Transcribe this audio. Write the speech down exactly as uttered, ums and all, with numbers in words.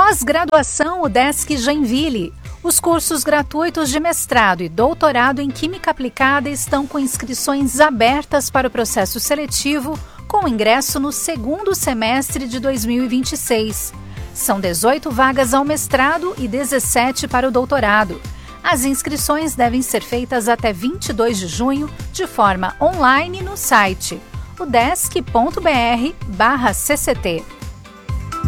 Pós-graduação UDESC Joinville. Os cursos gratuitos de mestrado e doutorado em Química Aplicada estão com inscrições abertas para o processo seletivo, com ingresso no segundo semestre de dois mil e vinte e seis. São dezoito vagas ao mestrado e dezessete para o doutorado. As inscrições devem ser feitas até vinte e dois de junho, de forma online no site udesc ponto br barra cct.